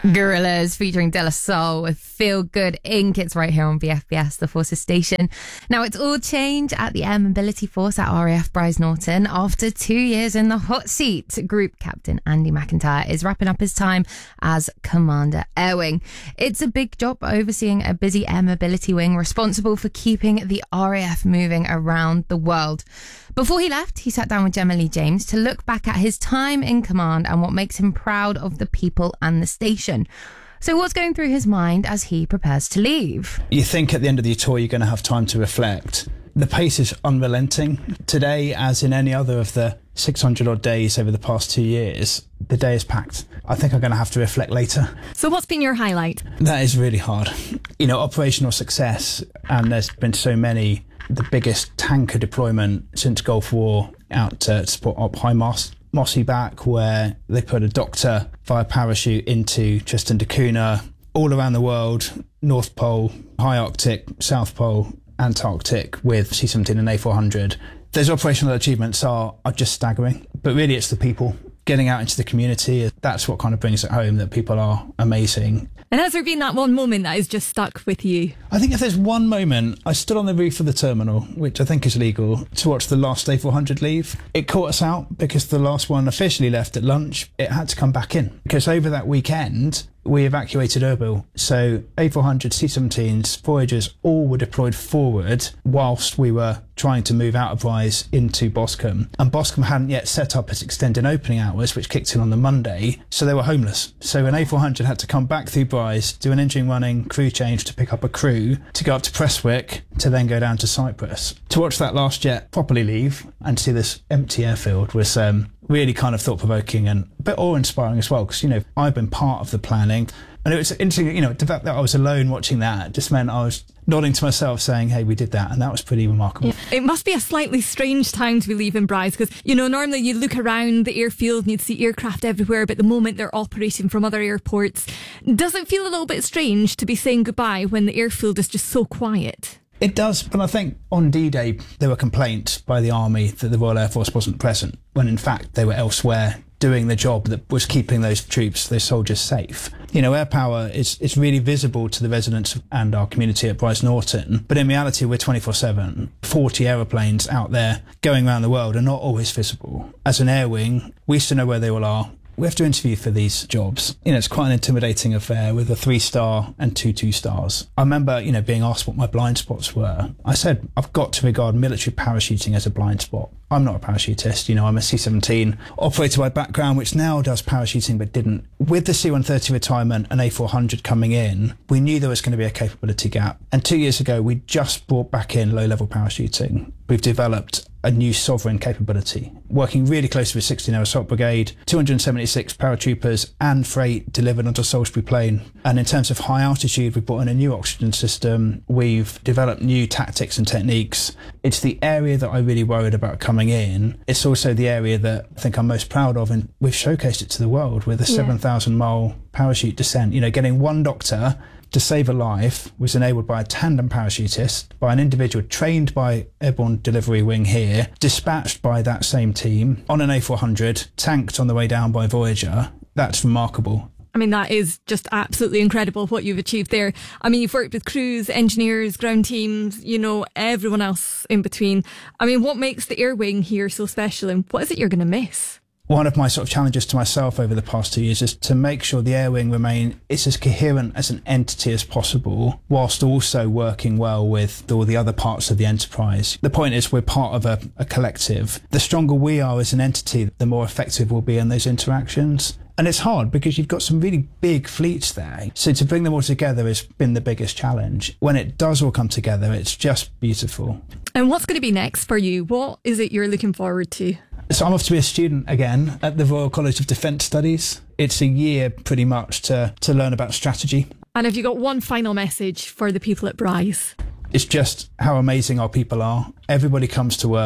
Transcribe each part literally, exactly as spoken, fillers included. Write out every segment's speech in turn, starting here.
Gorillaz featuring De La Soul with Feel Good Incorporated. It's right here on B F B S, the Forces station. Now, it's all change at the Air Mobility Force at R A F Bryce Norton. After two years in the hot seat, Group Captain Andy McIntyre is wrapping up his time as Commander Air Wing. It's a big job overseeing a busy air mobility wing responsible for keeping the R A F moving around the world. Before he left, he sat down with Gemma Lee James to look back at his time in command and what makes him proud of the people and the station. So what's going through his mind as he prepares to leave? You think at the end of your tour you're going to have time to reflect. The pace is unrelenting. Today, as in any other of the six hundred odd days over the past two years, the day is packed. I think I'm going to have to reflect later. So what's been your highlight? That is really hard. You know, operational success, and there's been so many. The biggest tanker deployment since Gulf War out to support Op High Moss, Mossy Back, where they put a doctor via parachute into Tristan da Cunha, all around the world, North Pole, High Arctic, South Pole, Antarctic, with C seventeen and A four hundred. Those operational achievements are, are just staggering, but really it's the people getting out into the community. That's what kind of brings it home, that people are amazing. And has there been that one moment that has just stuck with you? I think if there's one moment, I stood on the roof of the terminal, which I think is legal, to watch the last A four hundred leave. It caught us out because the last one officially left at lunch. It had to come back in because over that weekend, we evacuated Erbil. So A four hundred, C seventeens, Voyagers all were deployed forward whilst we were trying to move out of Rise into Boscombe. And Boscombe hadn't yet set up its extended opening hours, which kicked in on the Monday, so they were homeless. So an A four hundred had to come back through Rise, do an engine running, crew change to pick up a crew, to go up to Prestwick, to then go down to Cyprus. To watch that last jet properly leave and see this empty airfield was um, really kind of thought-provoking and a bit awe-inspiring as well, because, you know, I've been part of the planning. And it was interesting, you know, the fact that I was alone watching that just meant I was nodding to myself saying, hey, we did that. And that was pretty remarkable. Yeah. It must be a slightly strange time to be leaving Bryce because, you know, normally you look around the airfield and you'd see aircraft everywhere, but the moment they're operating from other airports, does it feel a little bit strange to be saying goodbye when the airfield is just so quiet? It does, but I think on D-Day there were complaints by the Army that the Royal Air Force wasn't present, when in fact they were elsewhere doing the job that was keeping those troops, those soldiers safe. You know, air power is, is really visible to the residents and our community at Bryce Norton, but in reality we're twenty-four seven. forty aeroplanes out there going around the world are not always visible. As an air wing, we used to know where they all are. We have to interview for these jobs. You know, it's quite an intimidating affair with a three star and two two stars. I remember, you know, being asked what my blind spots were. I said, I've got to regard military parachuting as a blind spot. I'm not a parachutist, you know, I'm a C seventeen operator by background, which now does parachuting but didn't. With the C one thirty retirement and A four hundred coming in, we knew there was going to be a capability gap. And two years ago, we just brought back in low-level parachuting. We've developed a new sovereign capability, working really closely with sixteen Air Assault Brigade, two hundred seventy-six paratroopers and freight delivered onto Salisbury Plain. And in terms of high altitude, we've brought in a new oxygen system. We've developed new tactics and techniques. It's the area that I really worried about coming in. It's also the area that I think I'm most proud of, and we've showcased it to the world with a yeah. seven thousand mile parachute descent. You know, getting one doctor to save a life was enabled by a tandem parachutist, by an individual trained by Airborne Delivery Wing here, dispatched by that same team on an A four hundred, tanked on the way down by Voyager. That's remarkable. I mean, that is just absolutely incredible what you've achieved there. I mean, you've worked with crews, engineers, ground teams, you know, everyone else in between. I mean, what makes the Air Wing here so special, and what is it you're going to miss? One of my sort of challenges to myself over the past two years is to make sure the Air Wing remain it's as coherent as an entity as possible, whilst also working well with all the other parts of the enterprise. The point is we're part of a, a collective. The stronger we are as an entity, the more effective we'll be in those interactions. And it's hard because you've got some really big fleets there. So to bring them all together has been the biggest challenge. When it does all come together, it's just beautiful. And what's going to be next for you? What is it you're looking forward to? So I'm off to be a student again at the Royal College of Defence Studies. It's a year pretty much to, to learn about strategy. And have you got one final message for the people at Bryce? It's just how amazing our people are. Everybody comes to work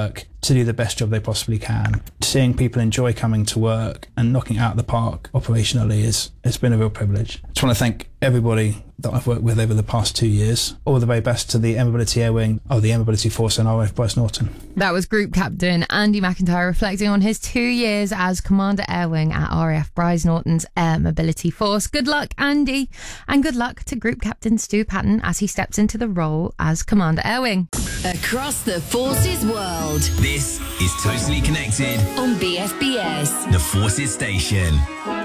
to do the best job they possibly can. Seeing people enjoy coming to work and knocking it out of the park operationally is it's been a real privilege. I just want to thank everybody that I've worked with over the past two years. All the very best to the Air Mobility Air Wing of the Air Mobility Force and R A F Bryce Norton. That was Group Captain Andy McIntyre reflecting on his two years as Commander Air Wing at R A F Bryce Norton's Air Mobility Force. Good luck, Andy, and good luck to Group Captain Stu Patton as he steps into the role as Commander Air Wing. Across the Forces world. This is Totally Connected on B F B S. The Forces Station.